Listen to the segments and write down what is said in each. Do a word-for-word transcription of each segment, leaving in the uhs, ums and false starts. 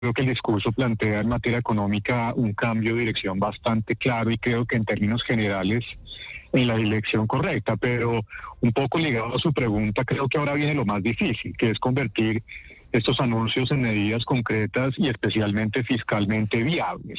Creo que el discurso plantea en materia económica un cambio de dirección bastante claro y creo que en términos generales en la dirección correcta, pero un poco ligado a su pregunta, creo que ahora viene lo más difícil, que es convertir estos anuncios en medidas concretas y especialmente fiscalmente viables.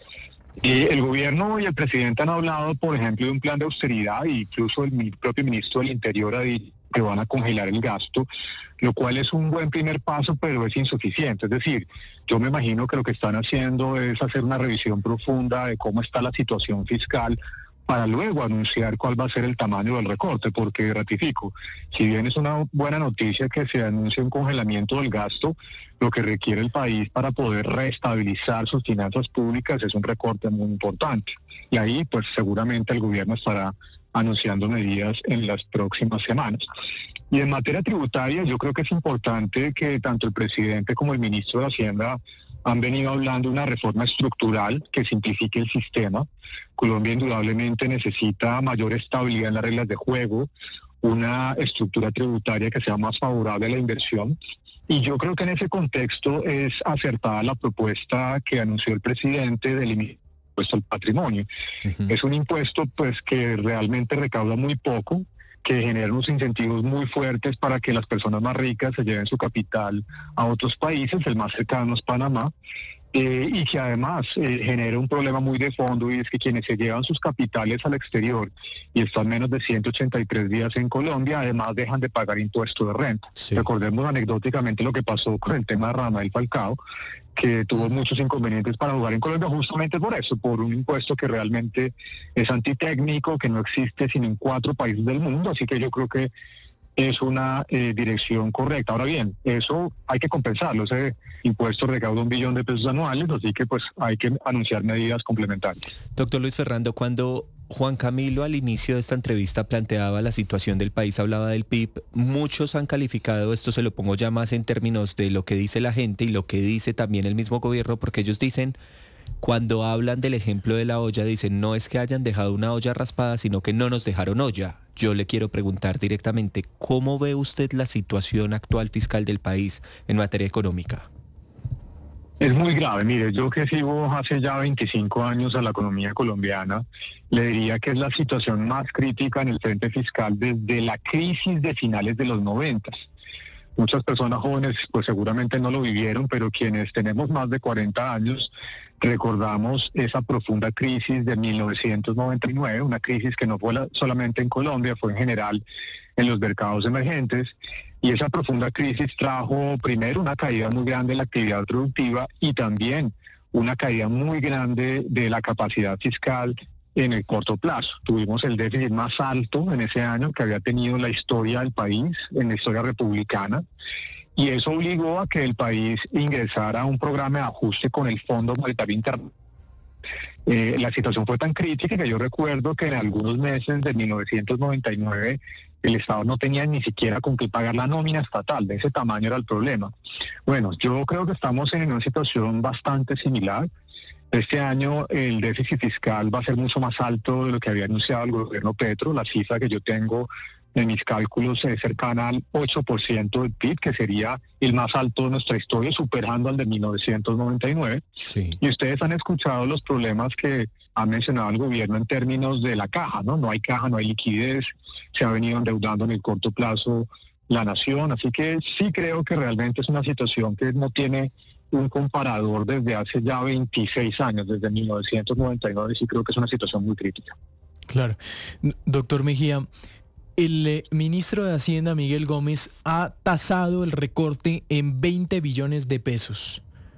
Y el gobierno y el presidente han hablado, por ejemplo, de un plan de austeridad e incluso el propio ministro del Interior ha dicho que van a congelar el gasto, lo cual es un buen primer paso, pero es insuficiente. Es decir, yo me imagino que lo que están haciendo es hacer una revisión profunda de cómo está la situación fiscal para luego anunciar cuál va a ser el tamaño del recorte, porque ratifico, si bien es una buena noticia que se anuncie un congelamiento del gasto, lo que requiere el país para poder reestabilizar sus finanzas públicas es un recorte muy importante. Y ahí, pues seguramente el gobierno estará anunciando medidas en las próximas semanas. Y en materia tributaria, yo creo que es importante que tanto el presidente como el ministro de Hacienda han venido hablando de una reforma estructural que simplifique el sistema. Colombia indudablemente necesita mayor estabilidad en las reglas de juego, una estructura tributaria que sea más favorable a la inversión. Y yo creo que en ese contexto es acertada la propuesta que anunció el presidente del impuesto al patrimonio. Uh-huh. Es un impuesto pues que realmente recauda muy poco, que genera unos incentivos muy fuertes para que las personas más ricas se lleven su capital a otros países, el más cercano es Panamá, eh, y que además eh, genera un problema muy de fondo, y es que quienes se llevan sus capitales al exterior y están menos de ciento ochenta y tres días en Colombia, además dejan de pagar impuesto de renta. Sí. Recordemos anecdóticamente lo que pasó con el tema de Radamel Falcao, que tuvo muchos inconvenientes para jugar en Colombia justamente por eso, por un impuesto que realmente es antitécnico, que no existe sino en cuatro países del mundo, así que yo creo que es una eh, dirección correcta. Ahora bien, eso hay que compensarlo, ese impuesto recauda un billón de pesos anuales, así que pues hay que anunciar medidas complementarias. Doctor Luis Fernando, cuando Juan Camilo al inicio de esta entrevista planteaba la situación del país, hablaba del P I B, muchos han calificado, esto se lo pongo ya más en términos de lo que dice la gente y lo que dice también el mismo gobierno, porque ellos dicen, cuando hablan del ejemplo de la olla, dicen no es que hayan dejado una olla raspada, sino que no nos dejaron olla. Yo le quiero preguntar directamente, ¿cómo ve usted la situación actual fiscal del país en materia económica? Es muy grave. Mire, yo que sigo hace ya veinticinco años a la economía colombiana, le diría que es la situación más crítica en el frente fiscal desde la crisis de finales de los noventas. Muchas personas jóvenes pues seguramente no lo vivieron, pero quienes tenemos más de cuarenta años recordamos esa profunda crisis de mil novecientos noventa y nueve, una crisis que no fue la, solamente en Colombia, fue en general en los mercados emergentes, y esa profunda crisis trajo primero una caída muy grande de la actividad productiva y también una caída muy grande de la capacidad fiscal en el corto plazo. Tuvimos el déficit más alto en ese año que había tenido la historia del país, en la historia republicana, y eso obligó a que el país ingresara a un programa de ajuste con el Fondo Monetario Internacional. Eh, la situación fue tan crítica que yo recuerdo que en algunos meses de mil novecientos noventa y nueve el Estado no tenía ni siquiera con qué pagar la nómina estatal, de ese tamaño era el problema. Bueno, yo creo que estamos en una situación bastante similar. Este año el déficit fiscal va a ser mucho más alto de lo que había anunciado el gobierno Petro. La cifra que yo tengo en mis cálculos es cercana al ocho por ciento del P I B, que sería el más alto de nuestra historia, superando al de mil novecientos noventa y nueve. Sí. Y ustedes han escuchado los problemas que ha mencionado el gobierno en términos de la caja, ¿no? No hay caja, no hay liquidez, se ha venido endeudando en el corto plazo la nación, así que sí creo que realmente es una situación que no tiene un comparador desde hace ya veintiséis años, desde mil novecientos noventa y nueve, sí creo que es una situación muy crítica. Claro. Doctor Mejía, el eh, ministro de Hacienda, Miguel Gómez, ha tasado el recorte en veinte billones de pesos.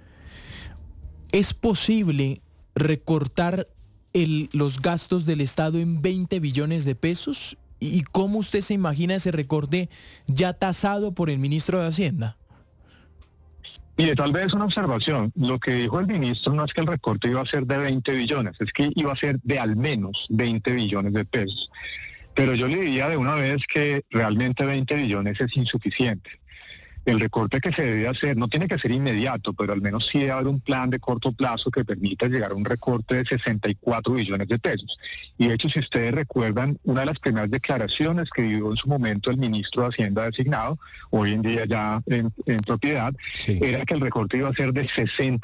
¿Es posible recortar el, los gastos del Estado en veinte billones de pesos? ¿Y cómo usted se imagina ese recorte ya tasado por el ministro de Hacienda? Mire, tal vez una observación. Lo que dijo el ministro no es que el recorte iba a ser de veinte billones, es que iba a ser de al menos veinte billones de pesos. Pero yo le diría de una vez que realmente veinte billones es insuficiente. el recorte que se debe hacer no tiene que ser inmediato, pero al menos sí debe haber un plan de corto plazo que permita llegar a un recorte de sesenta y cuatro billones de pesos. Y de hecho, si ustedes recuerdan, una de las primeras declaraciones que dio en su momento el ministro de Hacienda designado, hoy en día ya en, en propiedad, Sí. era que el recorte iba a ser de sesenta